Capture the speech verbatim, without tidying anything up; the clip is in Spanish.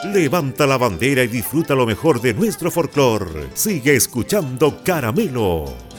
Levanta la bandera y disfruta lo mejor de nuestro folclor. Sigue escuchando Caramelo.